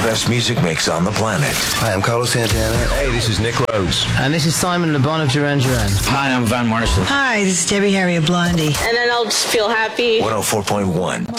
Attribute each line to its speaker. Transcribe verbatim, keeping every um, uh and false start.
Speaker 1: best music mix on the planet.
Speaker 2: Hi, I'm Carlos Santana.
Speaker 3: Hey, this is Nick Rhodes.
Speaker 4: And this is Simon Le Bon of Duran Duran.
Speaker 5: Hi, I'm Van Morrison.
Speaker 6: Hi, this is Debbie Harry of Blondie.
Speaker 7: And then I'll just feel happy.
Speaker 1: one oh four point one